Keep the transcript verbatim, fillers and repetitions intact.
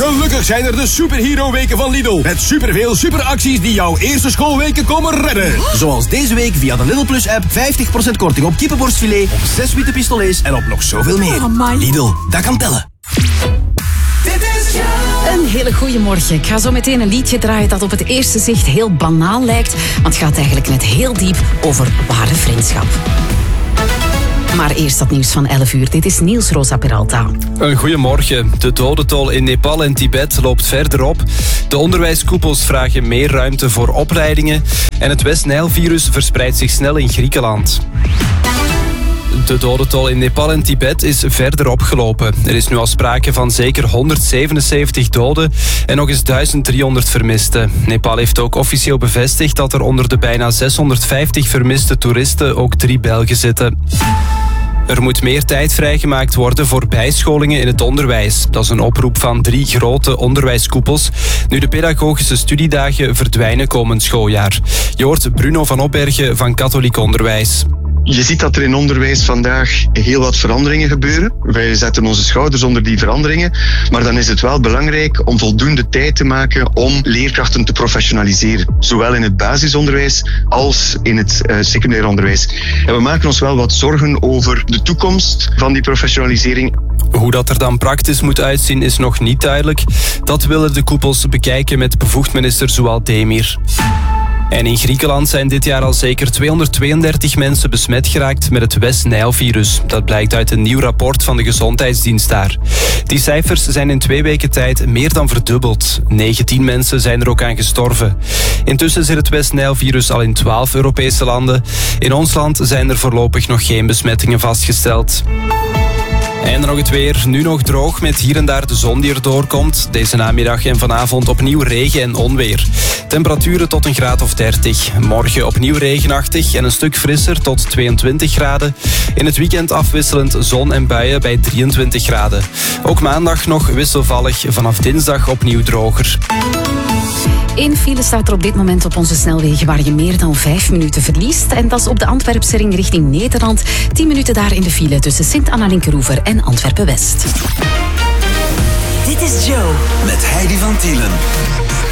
Gelukkig zijn er de Superhero Weken van Lidl. Met superveel superacties die jouw eerste schoolweken komen redden. Zoals deze week via de Lidl Plus app vijftig procent korting op kippenborstfilet, op zes witte pistolets en op nog zoveel meer. Oh, Lidl, dat kan tellen. Een hele goede morgen. Ik ga zo meteen een liedje draaien dat op het eerste zicht heel banaal lijkt, want het gaat eigenlijk net heel diep over ware vriendschap. Maar eerst dat nieuws van elf uur. Dit is Niels Rosa Peralta. Een goeiemorgen. De dodentol in Nepal en Tibet loopt verder op. De onderwijskoepels vragen meer ruimte voor opleidingen. En het West-Nijl-virus verspreidt zich snel in Griekenland. De dodentol in Nepal en Tibet is verder opgelopen. Er is nu al sprake van zeker honderdzevenenzeventig doden en nog eens duizend driehonderd vermisten. Nepal heeft ook officieel bevestigd dat er onder de bijna zeshonderdvijftig vermiste toeristen ook drie Belgen zitten. Er moet meer tijd vrijgemaakt worden voor bijscholingen in het onderwijs. Dat is een oproep van drie grote onderwijskoepels. Nu de pedagogische studiedagen verdwijnen komend schooljaar. Je hoort Bruno van Opbergen van Katholiek Onderwijs. Je ziet dat er in onderwijs vandaag heel wat veranderingen gebeuren. Wij zetten onze schouders onder die veranderingen. Maar dan is het wel belangrijk om voldoende tijd te maken om leerkrachten te professionaliseren. Zowel in het basisonderwijs als in het uh, secundair onderwijs. En we maken ons wel wat zorgen over de toekomst van die professionalisering. Hoe dat er dan praktisch moet uitzien is nog niet duidelijk. Dat willen de koepels bekijken met bevoegd minister Zoual Demir. En in Griekenland zijn dit jaar al zeker tweehonderdtweeëndertig mensen besmet geraakt met het West-Nijl-virus. Dat blijkt uit een nieuw rapport van de gezondheidsdienst daar. Die cijfers zijn in twee weken tijd meer dan verdubbeld. negentien mensen zijn er ook aan gestorven. Intussen zit het West-Nijl-virus al in twaalf Europese landen. In ons land zijn er voorlopig nog geen besmettingen vastgesteld. En dan nog het weer. Nu nog droog met hier en daar de zon die er doorkomt. Deze namiddag en vanavond opnieuw regen en onweer. Temperaturen tot een graad of dertig. Morgen opnieuw regenachtig en een stuk frisser tot tweeëntwintig graden. In het weekend afwisselend zon en buien bij drieëntwintig graden. Ook maandag nog wisselvallig. Vanaf dinsdag opnieuw droger. Eén file staat er op dit moment op onze snelwegen waar je meer dan vijf minuten verliest. En dat is op de Antwerpse ring richting Nederland. Tien minuten daar in de file tussen Sint-Anna-Linkeroever en Antwerpen-West. Dit is Joe. Met Heidi van Tielen.